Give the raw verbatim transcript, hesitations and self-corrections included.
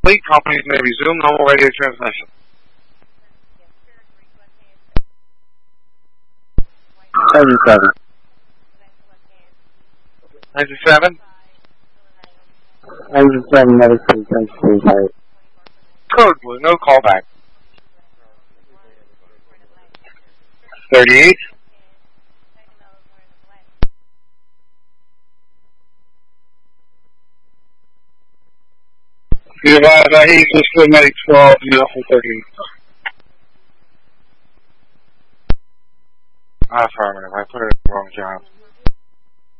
Fleet companies may resume normal radio transmission. Ninety-seven. Ninety-seven. Ninety-seven. Medicine. Thanks. Code blue. No callback. Thirty-eight. You advise uh, he's just good medic twelve, you know, for thirty. Affirmative. I put it in the wrong job.